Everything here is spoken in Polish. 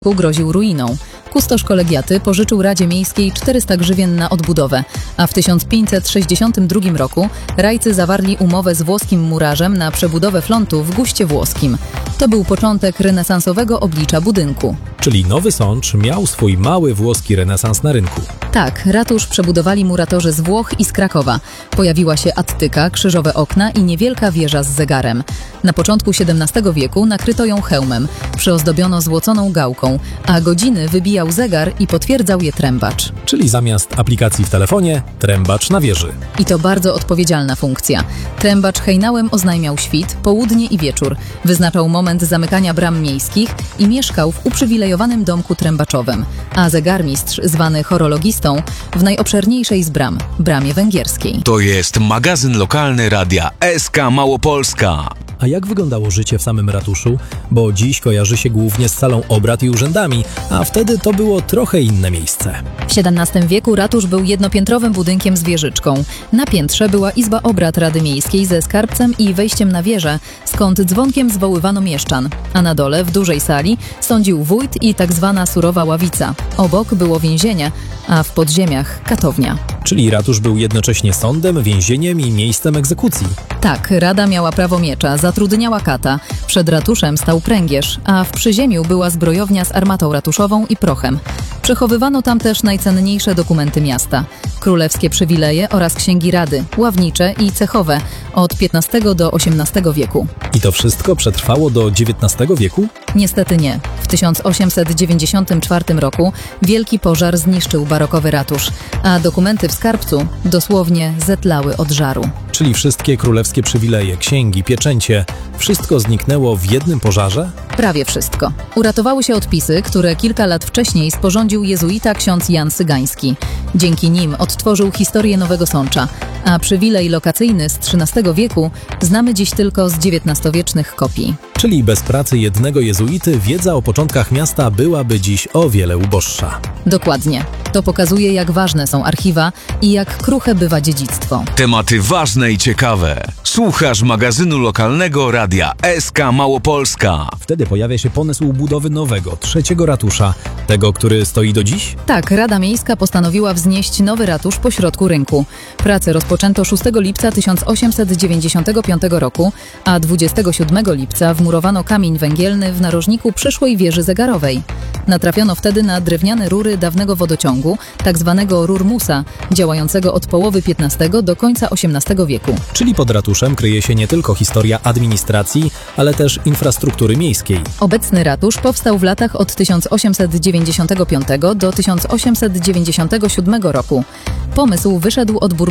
groził ruiną. Kustosz kolegiaty pożyczył Radzie Miejskiej 400 grzywien na odbudowę, a w 1562 roku rajcy zawarli umowę z włoskim murarzem na przebudowę frontu w Guście Włoskim. To był początek renesansowego oblicza budynku. Czyli Nowy Sącz miał swój mały włoski renesans na rynku. Tak, ratusz przebudowali muratorzy z Włoch i z Krakowa. Pojawiła się attyka, krzyżowe okna i niewielka wieża z zegarem. Na początku XVII wieku nakryto ją hełmem, przyozdobiono złoconą gałką, a godziny wybijał zegar i potwierdzał je trębacz. Czyli zamiast aplikacji w telefonie, trębacz na wieży. I to bardzo odpowiedzialna funkcja. Trębacz hejnałem oznajmiał świt, południe i wieczór, wyznaczał moment zamykania bram miejskich i mieszkał w uprzywilejowanym domku trębaczowym, a zegarmistrz, zwany horologistą, w najobszerniejszej z bram, bramie węgierskiej. To jest magazyn lokalny Radia SK Małopolska. A jak wyglądało życie w samym ratuszu? Bo dziś kojarzy się głównie z salą obrad i urzędami, a wtedy to było trochę inne miejsce. W XVII wieku ratusz był jednopiętrowym budynkiem z wieżyczką. Na piętrze była izba obrad Rady Miejskiej ze skarbcem i wejściem na wieżę, skąd dzwonkiem zwoływano mieszczan, a na dole, w dużej sali, sądził wójt i tak zwana surowa ławica. Obok było więzienie, a w podziemiach katownia. Czyli ratusz był jednocześnie sądem, więzieniem i miejscem egzekucji. Tak, Rada miała prawo miecza, zatrudniała kata. Przed ratuszem stał pręgierz, a w przyziemiu była zbrojownia z armatą ratuszową i prochem. Przechowywano tam też najcenniejsze dokumenty miasta. Królewskie przywileje oraz księgi rady, ławnicze i cechowe od XV do XVIII wieku. I to wszystko przetrwało do XIX wieku? Niestety nie. W 1894 roku wielki pożar zniszczył barokowy ratusz, a dokumenty w skarbcu dosłownie zetlały od żaru. Czyli wszystkie królewskie przywileje, księgi, pieczęcie, wszystko zniknęło w jednym pożarze? Prawie wszystko. Uratowały się odpisy, które kilka lat wcześniej sporządził jezuita ksiądz Jan Sygański. Dzięki nim odtworzył historię Nowego Sącza, a przywilej lokacyjny z XIII wieku znamy dziś tylko z XIX-wiecznych kopii. Czyli bez pracy jednego jezuity wiedza o początkach miasta byłaby dziś o wiele uboższa. Dokładnie. To pokazuje, jak ważne są archiwa i jak kruche bywa dziedzictwo. Tematy ważne i ciekawe. Słuchasz magazynu lokalnego Radia SK Małopolska. Wtedy pojawia się pomysł budowy nowego, trzeciego ratusza, tego, który stoi do dziś? Tak, Rada Miejska postanowiła wznieść nowy ratusz pośrodku rynku. Pracę rozpoczęto 6 lipca 1895 roku, a 27 lipca wmurowano kamień węgielny w narożniku przyszłej wieży zegarowej. Natrafiono wtedy na drewniane rury dawnego wodociągu, tak zwanego rurmusa, działającego od połowy XV do końca XVIII wieku. Czyli pod ratuszem kryje się nie tylko historia administracji, ale też infrastruktury miejskiej. Obecny ratusz powstał w latach od 1895 do 1897 roku. Pomysł wyszedł od burmistrza